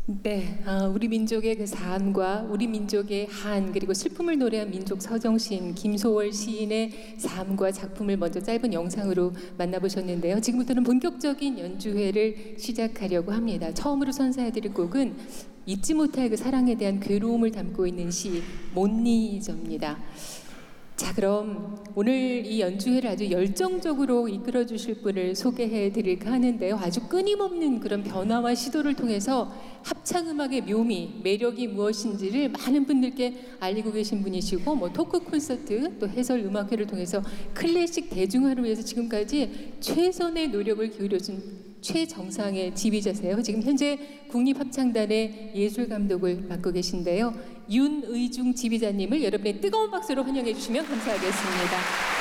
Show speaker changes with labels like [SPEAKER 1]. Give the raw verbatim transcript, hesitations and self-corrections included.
[SPEAKER 1] 네, 아, 우리 민족의 그 삶과 우리 민족의 한 그리고 슬픔을 노래한 민족 서정시인 김소월 시인의 삶과 작품을 먼저 짧은 영상으로 만나보셨는데요. 지금부터는 본격적인 연주회를 시작하려고 합니다. 처음으로 선사해드릴 곡은 잊지 못할 그 사랑에 대한 괴로움을 담고 있는 시 못니저입니다. 자, 그럼 오늘 이 연주회를 아주 열정적으로 이끌어 주실 분을 소개해 드릴까 하는데요. 아주 끊임없는 그런 변화와 시도를 통해서 합창음악의 묘미, 매력이 무엇인지를 많은 분들께 알리고 계신 분이시고, 뭐 토크 콘서트, 또 해설 음악회를 통해서 클래식 대중화를 위해서 지금까지 최선의 노력을 기울여준 최정상의 지휘자세요. 지금 현재 국립합창단의 예술감독을 맡고 계신데요. 윤의중 지휘자님을 여러분의 뜨거운 박수로 환영해 주시면 감사하겠습니다.